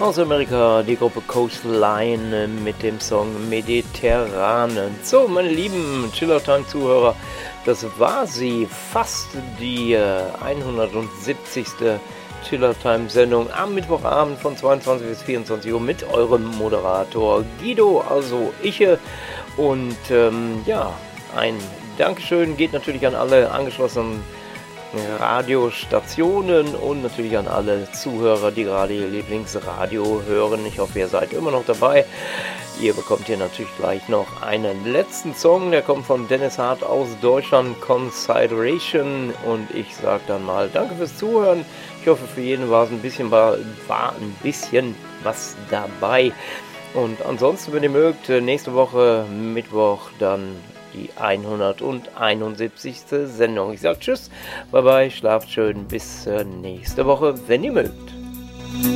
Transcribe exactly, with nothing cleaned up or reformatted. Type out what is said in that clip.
Aus Amerika die Gruppe Coastline mit dem Song Mediterranen. So, meine lieben Chillertime-Zuhörer, das war sie, fast die äh, hundertsiebzigste Chillertime-Sendung am Mittwochabend von zweiundzwanzig bis vierundzwanzig Uhr mit eurem Moderator Guido, also ich. Und ähm, ja, ein Dankeschön geht natürlich an alle angeschlossenen Radiostationen und natürlich an alle Zuhörer, die gerade ihr Lieblingsradio hören. Ich hoffe, ihr seid immer noch dabei. Ihr bekommt hier natürlich gleich noch einen letzten Song, der kommt von Dennis Hart aus Deutschland, Consideration. Und ich sage dann mal danke fürs Zuhören. Ich hoffe, für jeden war es ein bisschen, war, war ein bisschen was dabei. Und ansonsten, wenn ihr mögt, nächste Woche Mittwoch dann die hunderteinundsiebzigste Sendung. Ich sage tschüss, bye bye, schlaft schön, bis nächste Woche, wenn ihr mögt.